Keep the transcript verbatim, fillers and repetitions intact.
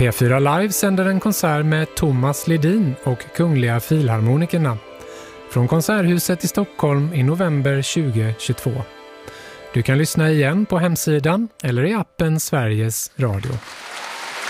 P fyra Live sänder en konsert med Thomas Ledin och Kungliga Filharmonikerna från Konserthuset i Stockholm i november tjugohundratjugotvå. Du kan lyssna igen på hemsidan eller i appen Sveriges Radio.